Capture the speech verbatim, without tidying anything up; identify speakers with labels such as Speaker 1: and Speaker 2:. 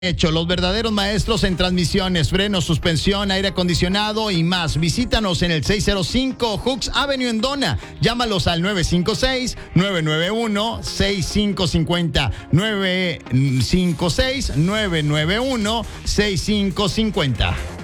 Speaker 1: Hecho, los verdaderos maestros en transmisiones, frenos, suspensión, aire acondicionado y más. Visítanos en el seiscientos cinco Hooks Avenue en Dona. Llámalos al nueve cinco seis, nueve nueve uno, seis cinco cinco cero. nueve cinco seis, nueve nueve uno, seis cinco cinco cero.